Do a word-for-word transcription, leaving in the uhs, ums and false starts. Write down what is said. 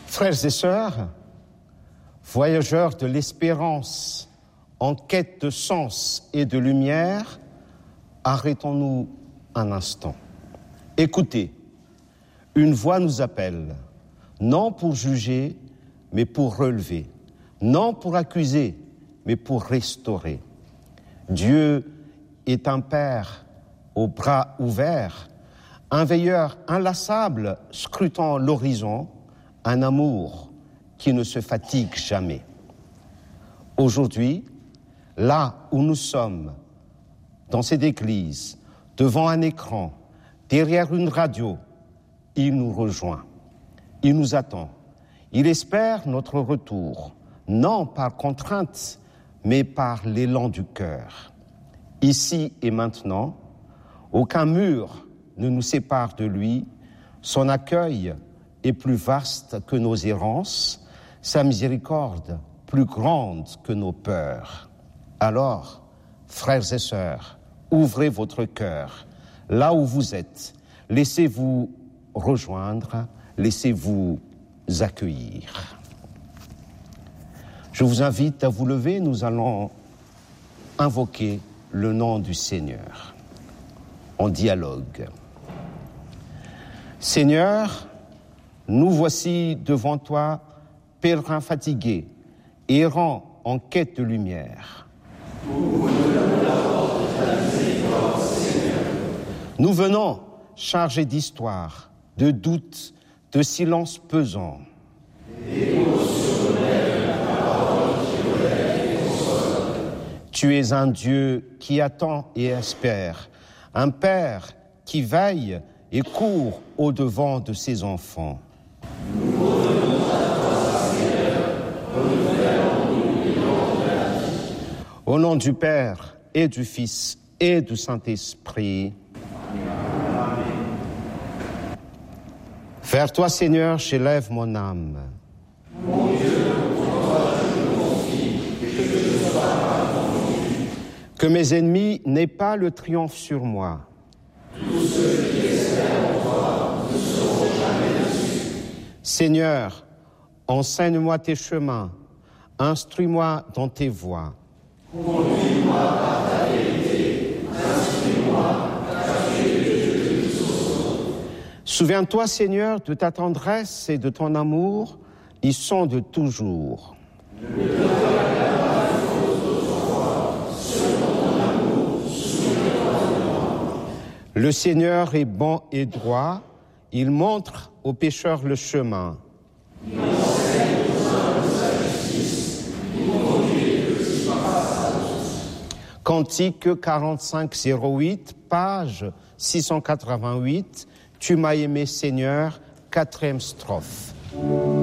Frères et sœurs, voyageurs de l'espérance, en quête de sens et de lumière, arrêtons-nous un instant. Écoutez, une voix nous appelle, non pour juger, mais pour relever, non pour accuser, mais pour restaurer. Dieu est un Père aux bras ouverts, un veilleur inlassable scrutant l'horizon, un amour qui ne se fatigue jamais. Aujourd'hui, là où nous sommes, dans cette église, devant un écran, derrière une radio, il nous rejoint, il nous attend, il espère notre retour, non par contrainte, mais par l'élan du cœur. Ici et maintenant, aucun mur ne nous sépare de lui, son accueil est plus vaste que nos errances, sa miséricorde plus grande que nos peurs. Alors, frères et sœurs, ouvrez votre cœur, là où vous êtes, laissez-vous rejoindre, laissez-vous accueillir. Je vous invite à vous lever, nous allons invoquer le nom du Seigneur en dialogue. Seigneur, nous voici devant toi, pèlerins fatigués, errants en quête de lumière. Nous venons chargés d'histoire, de doutes, de silence pesant. Tu es un Dieu qui attend et espère, un Père qui veille et court au-devant de ses enfants. Nous revenons à toi, Seigneur, renouvelle-nous l'élan de la vie. Au nom du Père et du Fils et du Saint-Esprit. Amen. Vers toi, Seigneur, j'élève mon âme. Mon Dieu, pour toi je me confie, que je ne sois pas confondu. Que mes ennemis n'aient pas le triomphe sur moi. Tous ceux qui espèrent en toi ne seront jamais déçus. Seigneur, enseigne-moi tes chemins, instruis-moi dans tes voies. Conduis-moi par ta vérité, instruis-moi, car tu es le Dieu qui sauve. Souviens-toi, Seigneur, de ta tendresse et de ton amour, ils sont de toujours. Ne te regarde pas les fautes d'autrefois, selon ton amour, souviens-toi de moi. Le Seigneur est bon et droit, il montre aux pécheurs le chemin. Il enseigne aux hommes sa justice, il conduit le petit pas à tous. Cantique quarante-cinq zéro huit, page six cent quatre-vingt-huit, Tu m'as aimé Seigneur, quatrième strophe.